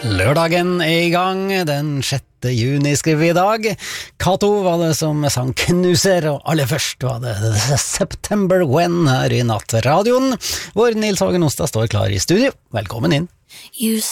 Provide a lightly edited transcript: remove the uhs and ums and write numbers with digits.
Lørdagen I gang, den 6. juni skriver vi I dag. Kato var det som sang Knuser, og aller først var det September When her I nattradioen, hvor Nils Hågen Ostad står klar I studio. Velkommen inn.